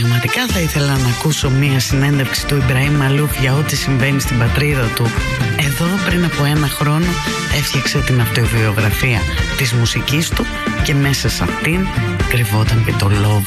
Πραγματικά θα ήθελα να ακούσω μία συνέντευξη του Ιμπραήμ Μαλούφ για ό,τι συμβαίνει στην πατρίδα του. Εδώ πριν από 1 χρόνο έφτιαξε την αυτοβιογραφία της μουσικής του και μέσα σε αυτήν κρυβόταν και το love